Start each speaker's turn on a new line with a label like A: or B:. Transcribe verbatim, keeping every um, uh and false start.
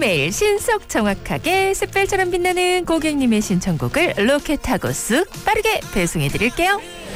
A: 매일매일 신속 정확하게 샛별처럼 빛나는 고객님의 신청곡을 로켓하고 쓱 빠르게 배송해드릴게요.